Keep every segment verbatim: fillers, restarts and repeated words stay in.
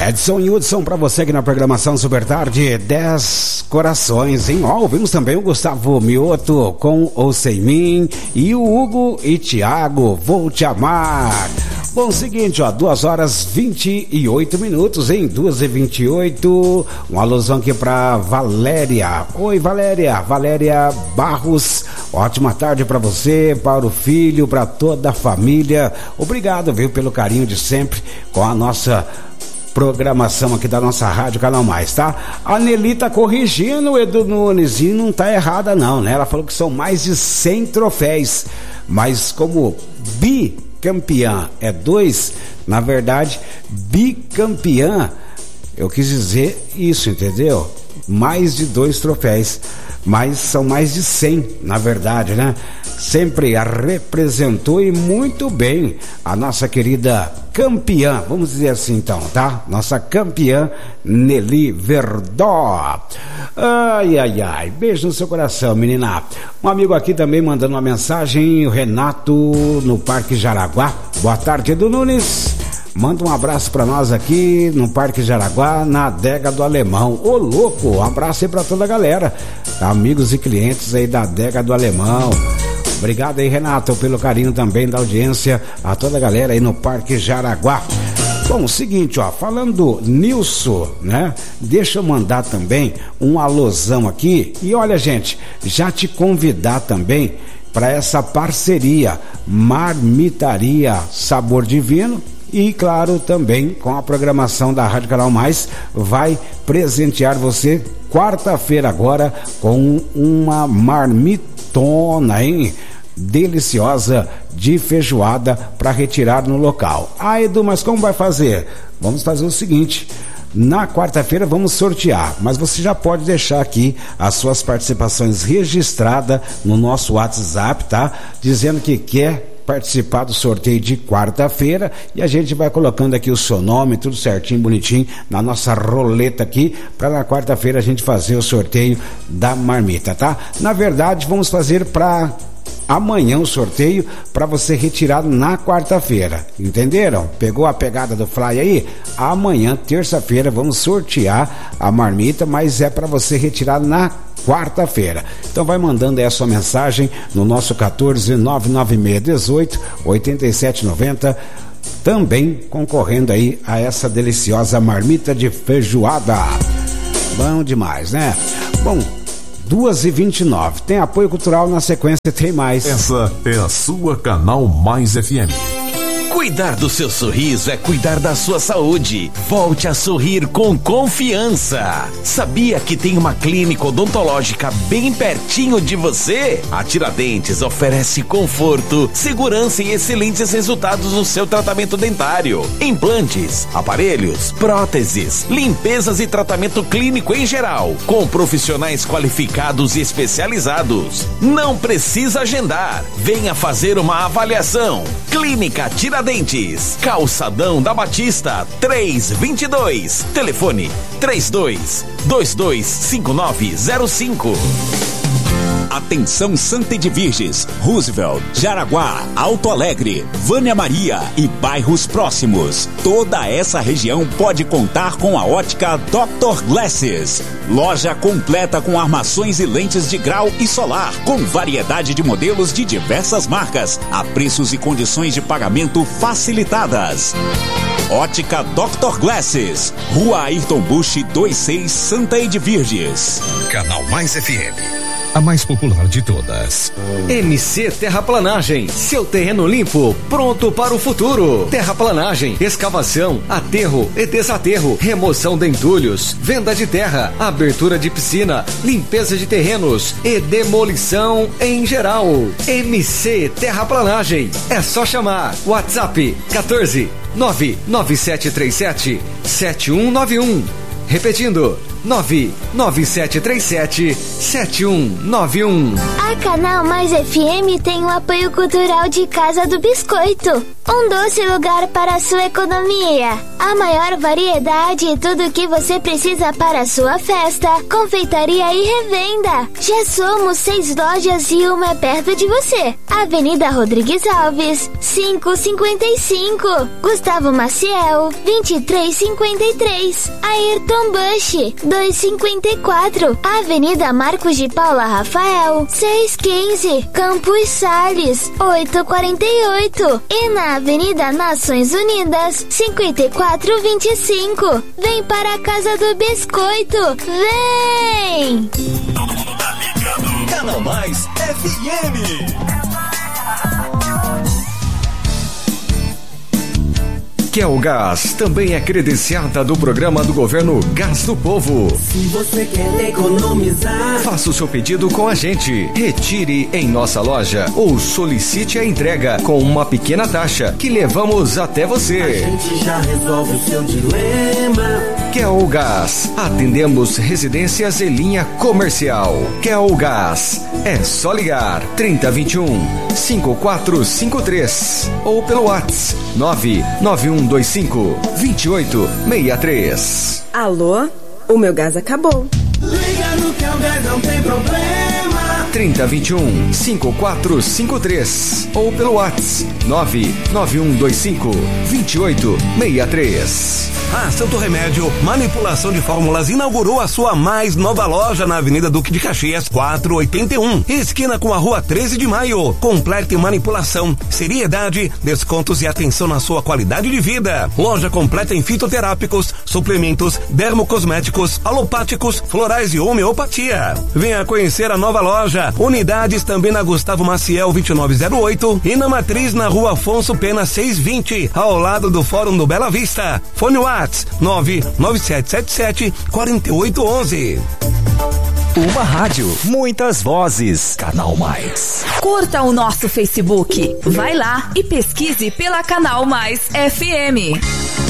Edson e Hudson pra você aqui na programação Super Tarde, dez corações, hein? Ó, ouvimos também o Gustavo Mioto com O Sem Mim e o Hugo e Thiago, Vou Te Amar. Bom, seguinte, ó, duas horas vinte e oito minutos, hein? duas e vinte e oito. Uma alusão aqui pra Valéria. Oi, Valéria. Valéria Barros. Ótima tarde pra você, para o filho, pra toda a família. Obrigado, viu, pelo carinho de sempre com a nossa programação aqui da nossa Rádio Canal Mais, tá? A Nelly tá corrigindo o Edu Nunes e não tá errada não, né? Ela falou que são mais de cem troféus, mas como bi campeã é dois, na verdade, bicampeã, eu quis dizer isso, entendeu? Mais de dois troféus, mas são mais de cem, na verdade, né? Sempre a representou e muito bem a nossa querida campeã, vamos dizer assim então, tá? Nossa campeã Nelly Verdó. Ai, ai, ai, beijo no seu coração, menina. Um amigo aqui também mandando uma mensagem, o Renato no Parque Jaraguá. Boa tarde, Edu Nunes. Manda um abraço pra nós aqui no Parque Jaraguá, na adega do Alemão. Ô, louco, um abraço aí pra toda a galera, amigos e clientes aí da adega do Alemão. Obrigado aí, Renato, pelo carinho também da audiência, a toda a galera aí no Parque Jaraguá. Bom, o seguinte, ó, falando do Nilson, né? Deixa eu mandar também um alusão aqui. E olha, gente, já te convidar também para essa parceria Marmitaria Sabor Divino. E claro, também com a programação da Rádio Canal Mais, vai presentear você quarta-feira agora com uma marmitona, hein? Deliciosa de feijoada para retirar no local. Ah, Edu, mas como vai fazer? Vamos fazer o seguinte: na quarta-feira vamos sortear, mas você já pode deixar aqui as suas participações registradas no nosso WhatsApp, tá? Dizendo que quer participar do sorteio de quarta-feira e a gente vai colocando aqui o seu nome, tudo certinho, bonitinho, na nossa roleta aqui, para na quarta-feira a gente fazer o sorteio da marmita, tá? Na verdade, vamos fazer para amanhã o sorteio para você retirar na quarta-feira, entenderam? Pegou a pegada do fly aí? Amanhã, terça-feira, vamos sortear a marmita, mas é para você retirar na quarta-feira. Então vai mandando aí a sua mensagem no nosso quatorze nove nove seis um oito oito sete nove zero, também concorrendo aí a essa deliciosa marmita de feijoada. Bom demais, né? Bom, duas e vinte e nove, tem apoio cultural, na sequência tem mais. Essa é a sua Canal Mais F M. Cuidar do seu sorriso é cuidar da sua saúde. Volte a sorrir com confiança. Sabia que tem uma clínica odontológica bem pertinho de você? A Tiradentes oferece conforto, segurança e excelentes resultados no seu tratamento dentário. Implantes, aparelhos, próteses, limpezas e tratamento clínico em geral, com profissionais qualificados e especializados. Não precisa agendar. Venha fazer uma avaliação. Clínica Tiradentes, Calçadão da Batista, três vinte e dois. Telefone três dois dois dois cinco nove zero cinco. Atenção, Santa Edviges, Roosevelt, Jaraguá, Alto Alegre, Vânia Maria e bairros próximos. Toda essa região pode contar com a ótica doutor Glasses. Loja completa com armações e lentes de grau e solar, com variedade de modelos de diversas marcas, a preços e condições de pagamento facilitadas. Ótica doutor Glasses, Rua Ayrton Busch vinte e seis, Santa Edviges. Canal Mais F M, a mais popular de todas. M C Terraplanagem, seu terreno limpo, pronto para o futuro. Terraplanagem, escavação, aterro e desaterro, remoção de entulhos, venda de terra, abertura de piscina, limpeza de terrenos e demolição em geral. M C Terraplanagem, é só chamar. WhatsApp quatorze nove nove sete três sete sete um nove um. Repetindo, nove nove sete três sete sete um nove um. A Canal Mais F M tem o apoio cultural de Casa do Biscoito, um doce lugar para a sua economia. A maior variedade e tudo o que você precisa para a sua festa, confeitaria e revenda. Já somos seis lojas e uma é perto de você. Avenida Rodrigues Alves, quinhentos e cinquenta e cinco. Gustavo Maciel, vinte e três cinquenta e três. Ayrton Bush, duzentos e cinquenta e quatro. Avenida Marcos de Paula Rafael, seiscentos e quinze. Campos Sales, oitocentos e quarenta e oito. E na Avenida Nações Unidas, cinquenta e quatro vinte e cinco. Vem para a Casa do Biscoito. Vem! Canal Mais F M. Kelgás também é credenciada do programa do governo Gás do Povo. Se você quer economizar, faça o seu pedido com a gente. Retire em nossa loja ou solicite a entrega com uma pequena taxa que levamos até você. A gente já resolve o seu dilema. Kelgás, atendemos residências e linha comercial. Kelgás, é só ligar trinta vinte e um, cinquenta e quatro cinquenta e três ou pelo WhatsApp nove nove um dois cinco, dois oito seis três. Alô? O meu gás acabou. Liga no Kelgás, não tem problema. trinta vinte e um, cinquenta e quatro cinquenta e três ou pelo WhatsApp nove nove um dois cinco, dois oito seis três. A Santo Remédio Manipulação de Fórmulas inaugurou a sua mais nova loja na Avenida Duque de Caxias, quatrocentos e oitenta e um, esquina com a Rua treze de Maio. Completa em manipulação, seriedade, descontos e atenção na sua qualidade de vida. Loja completa em fitoterápicos, suplementos, dermocosméticos, alopáticos, florais e homeopatia. Venha conhecer a nova loja. Unidades também na Gustavo Maciel vinte e nove zero oito e na Matriz na Rua Afonso Pena seiscentos e vinte, ao lado do Fórum do Bela Vista. Fone WhatsApp nove nove sete sete sete quatro oito um um. Uma rádio, muitas vozes. Canal Mais. Curta o nosso Facebook. Vai lá e pesquise pela Canal Mais F M.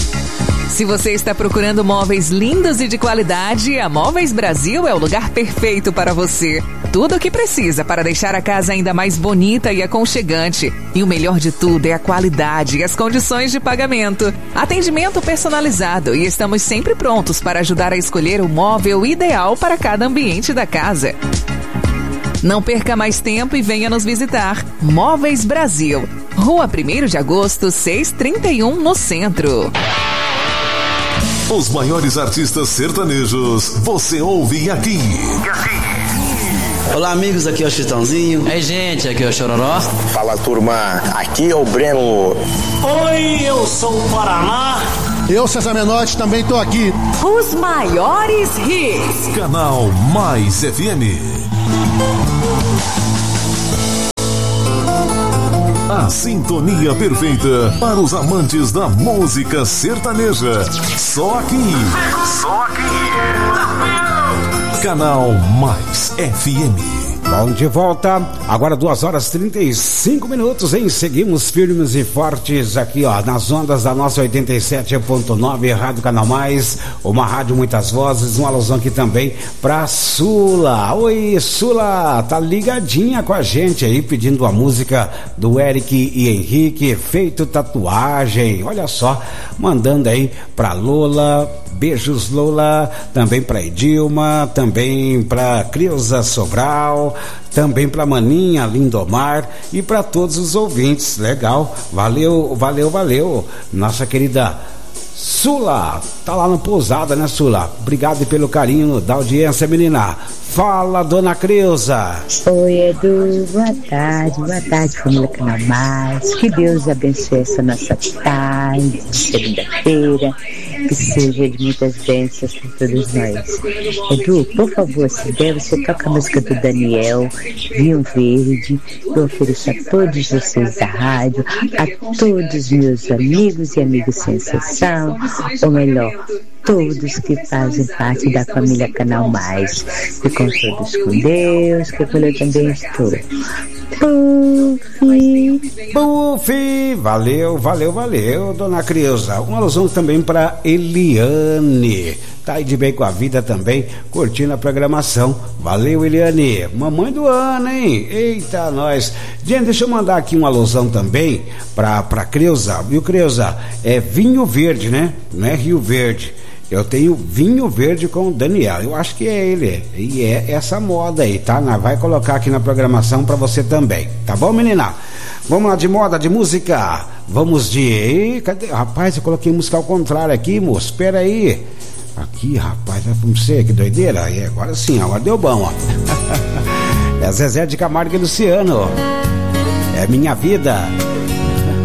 Se você está procurando móveis lindos e de qualidade, a Móveis Brasil é o lugar perfeito para você. Tudo o que precisa para deixar a casa ainda mais bonita e aconchegante. E o melhor de tudo é a qualidade e as condições de pagamento. Atendimento personalizado e estamos sempre prontos para ajudar a escolher o móvel ideal para cada ambiente da casa. Não perca mais tempo e venha nos visitar. Móveis Brasil, Rua primeiro de agosto, seiscentos e trinta e um, no centro. Os maiores artistas sertanejos você ouve aqui. Olá amigos, aqui é o Chitãozinho. Ei gente, aqui é o Chororó. Fala turma, aqui é o Breno. Oi, eu sou o Paraná. Eu, César Menotti, também tô aqui. Os maiores hits. Canal Mais F M. A sintonia perfeita para os amantes da música sertaneja. Só aqui. Só aqui. Canal Mais F M. Bom, de volta, agora duas horas e trinta e cinco minutos, hein? Seguimos firmes e fortes aqui, ó, nas ondas da nossa oitenta e sete ponto nove, Rádio Canal Mais, uma rádio muitas vozes, uma alusão aqui também pra Sula. Oi, Sula, tá ligadinha com a gente aí, pedindo a música do Eric e Henrique, Feito Tatuagem, olha só, mandando aí pra Lola. Beijos, Lola, também para Edilma, também para Creuza Sobral, também para Maninha Lindomar e para todos os ouvintes. Legal, valeu, valeu, valeu. Nossa querida Sula, tá lá no Pousada, né, Sula? Obrigado pelo carinho da audiência, menina. Fala, dona Creuza. Oi, Edu, boa tarde, boa tarde, família Canal Mais. Que Deus abençoe essa nossa tarde de segunda-feira, que seja de muitas bênçãos para todos nós. Edu, por favor, se der, você toca a música do Daniel, Vinho Verde. Eu ofereço a todos vocês da rádio, a todos meus amigos e amigas Sensação, ou melhor, todos que fazem parte da família Canal Mais. Ficam todos com Deus, que eu também estou. Pufi. Pufi. Valeu, valeu, valeu, dona Creuza. Uma alusão também para Eliane. tá aí de bem com a vida também, curtindo a programação. Valeu, Eliane. Mamãe do ano, hein? Eita, nós. Gente, deixa eu mandar aqui uma alusão também pra, pra Creuza. Viu, Creuza? É vinho verde, né? Não é Rio Verde. Eu tenho vinho verde com o Daniel. Eu acho que é ele. E é essa moda aí, tá? Nós vai colocar aqui na programação pra você também. Tá bom, menina? Vamos lá de moda, de música. Vamos de... Ei, cadê? Rapaz, eu coloquei música ao contrário aqui, moço. Espera aí. Aqui, rapaz, não sei, que doideira. E agora sim, agora deu bom, ó. É Zezé de Camargo e Luciano. É minha vida.